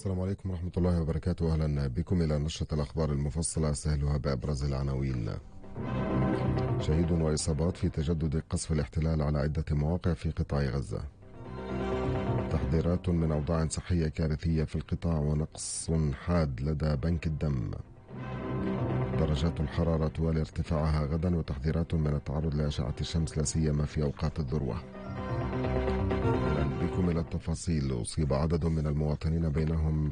السلام عليكم ورحمة الله وبركاته. أهلا بكم إلى نشرة الأخبار المفصلة أستهلها بأبرز العناوين. شهيد وإصابات في تجدد قصف الاحتلال على عدة مواقع في قطاع غزة. تحذيرات من أوضاع صحية كارثية في القطاع ونقص حاد لدى بنك الدم. درجات الحرارة توالي ارتفاعها غدا وتحذيرات من التعرض لأشعة الشمس لا سيما في أوقات الذروة. بكم إلى التفاصيل. أصيب عدد من المواطنين بينهم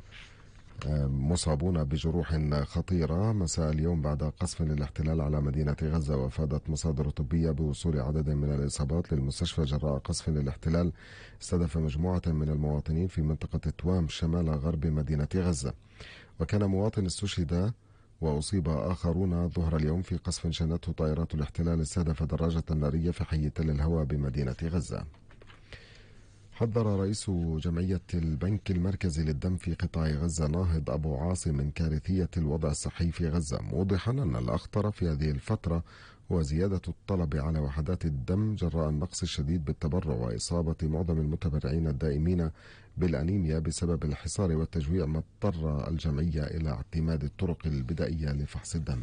مصابون بجروح خطيرة مساء اليوم بعد قصف الاحتلال على مدينة غزة، وأفادت مصادر طبية بوصول عدد من الإصابات للمستشفى جراء قصف الاحتلال استهدف مجموعة من المواطنين في منطقة توام شمال غرب مدينة غزة. وكان مواطن استشهد وأصيب آخرون ظهر اليوم في قصف شنته طائرات الاحتلال استهدف دراجة نارية في حي تل الهوى بمدينة غزة. حذر رئيس جمعية البنك المركزي للدم في قطاع غزة ناهض أبو عاصم من كارثية الوضع الصحي في غزة، موضحا أن الأخطر في هذه الفترة هو زيادة الطلب على وحدات الدم جراء النقص الشديد بالتبرع وإصابة معظم المتبرعين الدائمين بالأنيميا بسبب الحصار والتجويع، ما اضطر الجمعية إلى اعتماد الطرق البدائية لفحص الدم.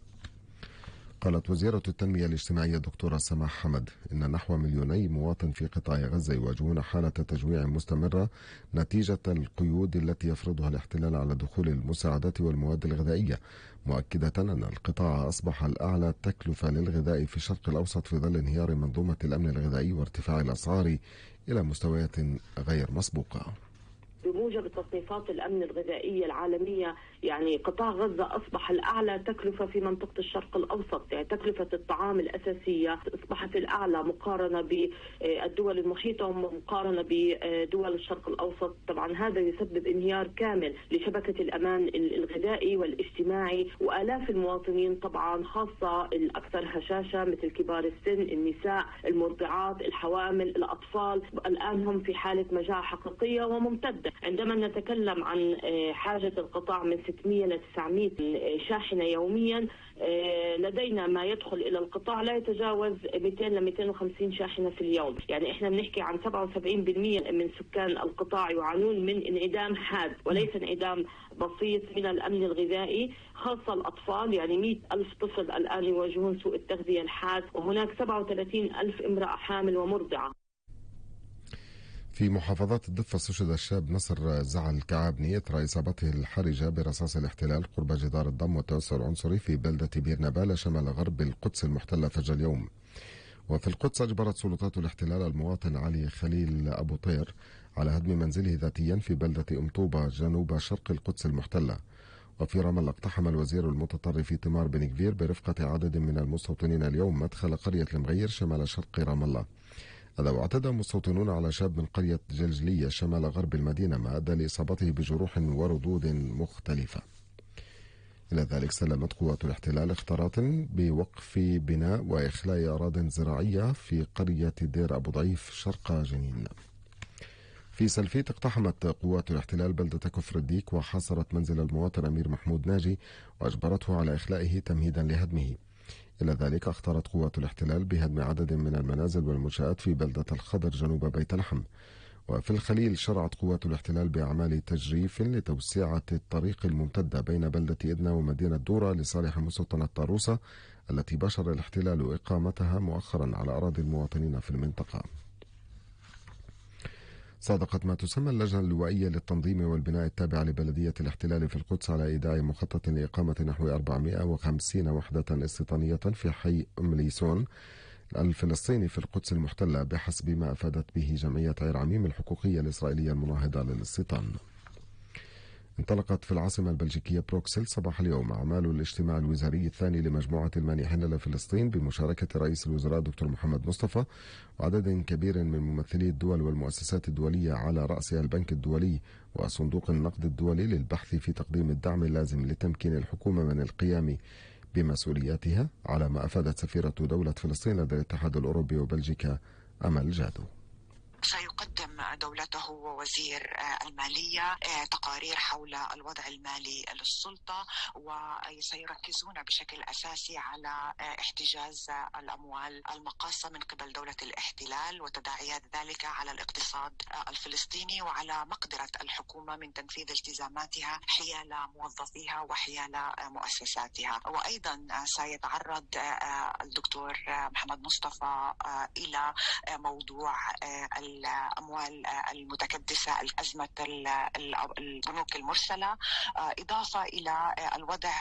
قالت وزيرة التنمية الاجتماعية دكتورة سماح حمد إن نحو 2 مواطن في قطاع غزة يواجهون حالة تجويع مستمرة نتيجة القيود التي يفرضها الاحتلال على دخول المساعدات والمواد الغذائية، مؤكدة أن القطاع أصبح الأعلى تكلفة للغذاء في الشرق الأوسط في ظل انهيار منظومة الأمن الغذائي وارتفاع الأسعار إلى مستويات غير مسبوقة. بموجب تصنيفات الأمن الغذائية العالمية، يعني قطاع غزة أصبح الأعلى تكلفة في منطقة الشرق الأوسط، يعني تكلفة الطعام الأساسية أصبحت الأعلى مقارنة بالدول المحيطة ومقارنة بدول الشرق الأوسط. طبعا هذا يسبب انهيار كامل لشبكة الأمان الغذائي والاجتماعي، وآلاف المواطنين طبعا خاصة الأكثر هشاشة مثل كبار السن، النساء، المرضعات، الحوامل، الأطفال، الآن هم في حالة مجاعة حقيقية وممتدة. عندما نتكلم عن حاجة القطاع من 600 ل 900 شاحنة يوميا، لدينا ما يدخل إلى القطاع لا يتجاوز 200 ل 250 شاحنة في اليوم. يعني إحنا بنحكي عن 77% من سكان القطاع يعانون من انعدام حاد وليس انعدام بسيط من الأمن الغذائي، خاصة الأطفال. يعني 100,000 طفل الآن يواجهون سوء التغذية الحاد، وهناك 37,000 امرأة حامل ومرضعة. في محافظات الضفة استشهد الشاب نصر زعل كعابني إثر إصابته الحرجة برصاص الاحتلال قرب جدار الضم والتوسع العنصري في بلدة بير نبالة شمال غرب القدس المحتلة فجر اليوم. وفي القدس أجبرت سلطات الاحتلال المواطن علي خليل أبو طير على هدم منزله ذاتيا في بلدة أم طوبة جنوب شرق القدس المحتلة. وفي رام الله اقتحم الوزير المتطرف تمار بن كبير برفقة عدد من المستوطنين اليوم مدخل قرية المغير شمال شرق رام الله. هذا واعتدى مستوطنون على شاب من قرية جلجلية شمال غرب المدينة، ما أدى لإصابته بجروح وردود مختلفة. إلى ذلك سلمت قوات الاحتلال اختارات بوقف بناء وإخلاء أراضٍ زراعية في قرية دير أبو ضعيف شرق جنين. في سلفيت اقتحمت قوات الاحتلال بلدة كفر الديك وحاصرت منزل المواطن أمير محمود ناجي وأجبرته على إخلائه تمهيدا لهدمه. إلى ذلك اختارت قوات الاحتلال بهدم عدد من المنازل والمنشآت في بلدة الخضر جنوب بيت لحم. وفي الخليل شرعت قوات الاحتلال بأعمال تجريف لتوسعة الطريق الممتدة بين بلدة إدنا ومدينة دورة لصالح مستوطنة طاروسة التي باشر الاحتلال إقامتها مؤخرا على أراضي المواطنين في المنطقة. صادقت ما تسمى اللجنة اللوائية للتنظيم والبناء التابعة لبلدية الاحتلال في القدس على إيداع مخطط لإقامة نحو 450 وحدة استيطانية في حي أم ليسون الفلسطيني في القدس المحتلة بحسب ما أفادت به جمعية عير عميم الحقوقية الإسرائيلية المناهضة للاستيطان. انطلقت في العاصمة البلجيكية بروكسل صباح اليوم أعمال الاجتماع الوزاري الثاني لمجموعة المانحين لفلسطين بمشاركة رئيس الوزراء دكتور محمد مصطفى وعدد كبير من ممثلي الدول والمؤسسات الدولية على رأسها البنك الدولي وصندوق النقد الدولي للبحث في تقديم الدعم اللازم لتمكين الحكومة من القيام بمسؤولياتها، على ما أفادت سفيرة دولة فلسطين لدى الاتحاد الأوروبي وبلجيكا أمل جادو. سيقدم دولته ووزير المالية تقارير حول الوضع المالي للسلطة، وسيركزون بشكل أساسي على احتجاز الأموال المقاصة من قبل دولة الاحتلال وتداعيات ذلك على الاقتصاد الفلسطيني وعلى مقدرة الحكومة من تنفيذ التزاماتها حيال موظفيها وحيال مؤسساتها. وأيضا سيتعرض الدكتور محمد مصطفى إلى موضوع الأموال المتكدسة، أزمة البنوك المرسلة، إضافة إلى الوضع